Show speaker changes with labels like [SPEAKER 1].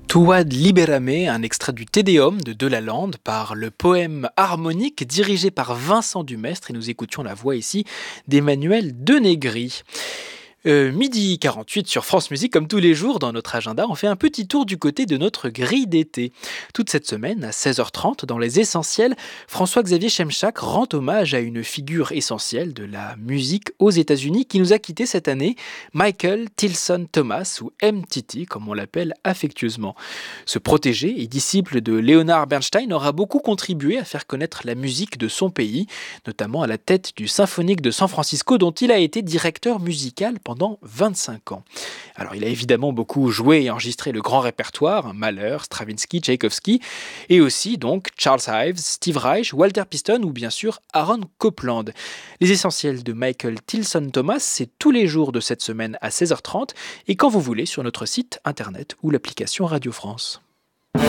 [SPEAKER 1] Tuad Liberame, un extrait du Te Deum de Delalande par le poème harmonique dirigé par Vincent Dumestre et nous écoutions la voix ici d'Emmanuel Denégry. Midi 48 sur France Musique, comme tous les jours dans notre agenda, on fait un petit tour du côté de notre grille d'été. Toute cette semaine, à 16h30, dans Les Essentiels, François-Xavier Chemchak rend hommage à une figure essentielle de la musique aux États-Unis qui nous a quittés cette année, Michael Tilson Thomas, ou MTT, comme on l'appelle affectueusement. Ce protégé et disciple de Leonard Bernstein aura beaucoup contribué à faire connaître la musique de son pays, notamment à la tête du Symphonique de San Francisco, dont il a été directeur musical pendant 25 ans. Alors il a évidemment beaucoup joué et enregistré le grand répertoire, Mahler, Stravinsky, Tchaïkovski, et aussi donc Charles Ives, Steve Reich, Walter Piston ou bien sûr Aaron Copland. Les essentiels de Michael Tilson Thomas, c'est tous les jours de cette semaine à 16h30 et quand vous voulez sur notre site internet ou l'application Radio France.